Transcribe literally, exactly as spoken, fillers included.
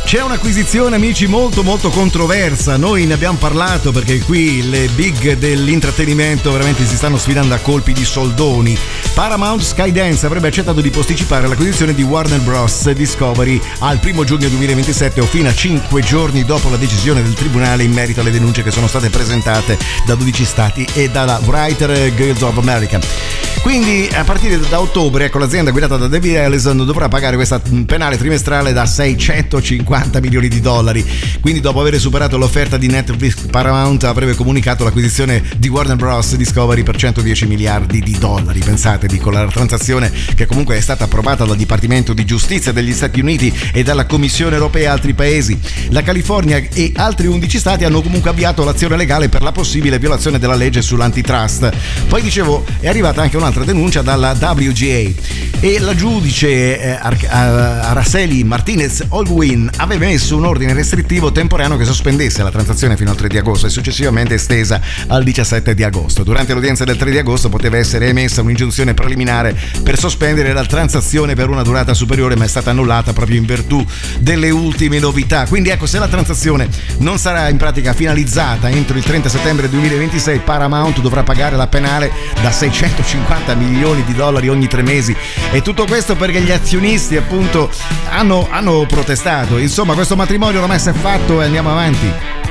C'è un'acquisizione, amici, molto molto controversa. Noi ne abbiamo parlato perché qui le big dell'intrattenimento veramente si stanno sfidando a colpi di soldoni. Paramount Skydance avrebbe accettato di posticipare l'acquisizione di Warner Bros. Discovery al primo giugno duemilaventisette, o fino a cinque giorni dopo la decisione del tribunale in merito alle denunce che sono state presentate da dodici stati e dalla Writers Guild of America. Quindi a partire da ottobre, ecco, l'azienda guidata da David Ellison dovrà pagare questa penale trimestrale da seicentocinquanta milioni di dollari. Quindi dopo aver superato l'offerta di Netflix, Paramount avrebbe comunicato l'acquisizione di Warner Bros. Discovery per centodieci miliardi di dollari. Pensate, dico, la transazione che comunque è stata approvata dal Dipartimento di Giustizia degli Stati Uniti e dalla Commissione Europea e altri paesi. La California e altri undici stati hanno comunque avviato l'azione legale per la possibile violazione della legge sull'antitrust. Poi dicevo, è arrivata anche un'altra denuncia dalla W G A e la giudice eh, Ar- Araceli Martinez Holguin aveva messo un ordine restrittivo temporaneo che sospendesse la transazione fino al tre di agosto e successivamente estesa al diciassette di agosto. Durante l'udienza del tre di agosto poteva essere emessa un'ingiunzione preliminare per sospendere la transazione per una durata superiore, ma è stata annullata proprio in virtù delle ultime novità. Quindi ecco, se la transazione non sarà in pratica finalizzata entro il trenta settembre duemilaventisei, Paramount dovrà pagare la penale da seicentocinquanta milioni di dollari ogni tre mesi, e tutto questo perché gli azionisti appunto hanno, hanno protestato. Insomma, questo matrimonio ormai si è fatto e andiamo avanti.